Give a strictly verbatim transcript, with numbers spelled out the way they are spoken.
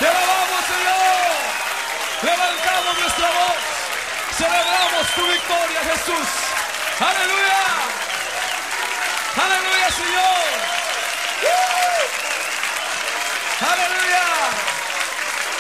Te alabamos, Señor. Levantamos nuestra voz. Celebramos tu victoria, Jesús. Aleluya. Aleluya, Señor. ¡Uh! Aleluya.